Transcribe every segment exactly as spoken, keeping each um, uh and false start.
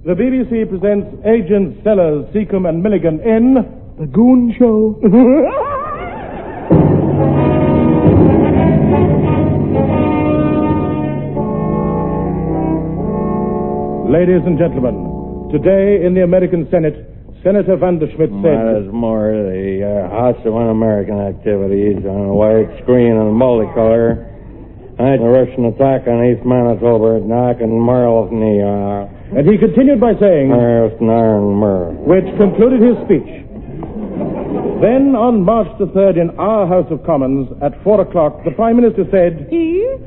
The B B C presents Agents Sellers, Seacombe and Milligan in The Goon Show. Ladies and gentlemen, today in the American Senate, Senator Vanderschmidt said... That is more the uh, House of Un-American activities on a white screen and multicolor. I a Russian attack on East Manitoba, knock and Merle from the... Uh, and he continued by saying... Which concluded his speech. Then, on March the third, in our House of Commons, at four o'clock, the Prime Minister said... Here?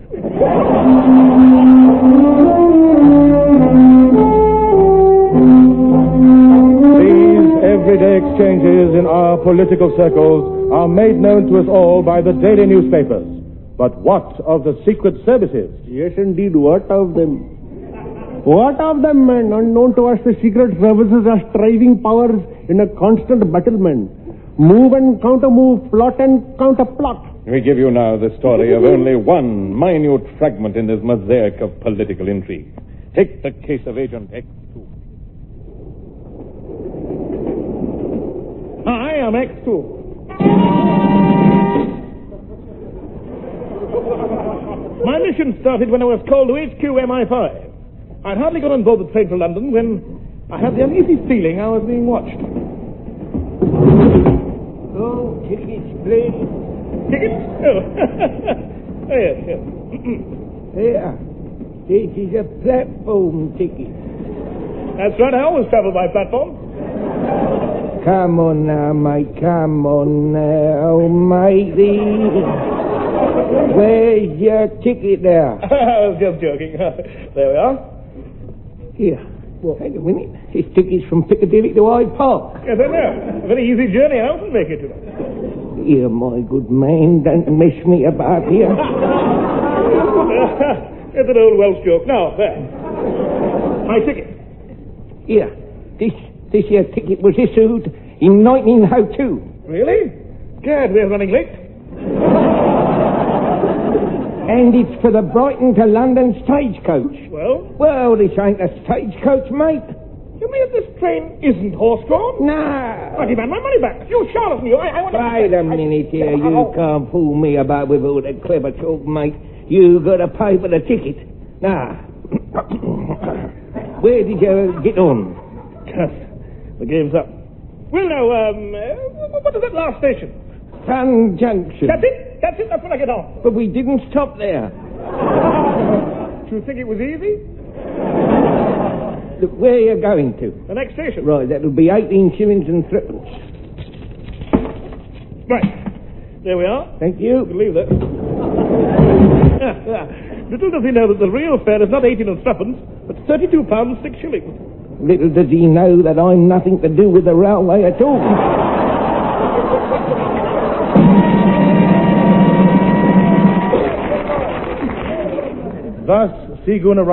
These everyday exchanges in our political circles are made known to us all by the daily newspapers. But what of the secret services? Yes, indeed. What of them? What of them, man? Unknown to us, the secret services are striving powers in a constant battlement. Move and counter-move, plot and counter-plot. We give you now the story of only one minute fragment in this mosaic of political intrigue. Take the case of Agent X two. I am X two. My mission started when I was called to H Q M I five. I'd hardly got on board the train for London when I had the uneasy feeling I was being watched. Oh, tickets, please. Tickets? Oh. Oh, yes, yes. Here. This is a platform ticket. That's right, I always travel by platform. Come on now, mate, come on now, matey. Where's your ticket there? I was just joking. There we are. Here. Well, hang a minute. This ticket's from Piccadilly to Hyde Park. Yes, I know. A very easy journey. I often make it to it. Here, my good man, don't mess me about here. It's an old Welsh joke. Now, there. My ticket. Here. This, this here ticket was issued in nineteen oh two. Really? Gad, we're running late. And it's for the Brighton to London stagecoach. Well? Well, this ain't a stagecoach, mate. You mean this train isn't horse-drawn? Nah. I demand my money back. You charlatan, you. I, I want to... Wait a minute here. You can't fool me about with all that clever talk, mate. You got to pay for the ticket. Now, where did you get on? The game's up. Well, now, um, uh, what is that last station? Sun Junction. That's it. That's it. That's when I get on. But we didn't stop there. Do you think it was easy? Look, where are you going to? The next station. Right, that'll be eighteen shillings and threepence. Right. There we are. Thank you. Believe that. Little does he know that the real fare is not eighteen and threepence, but thirty-two pounds six shillings. Little does he know that I'm nothing to do with the railway at all. Thus, Seagoon arrived.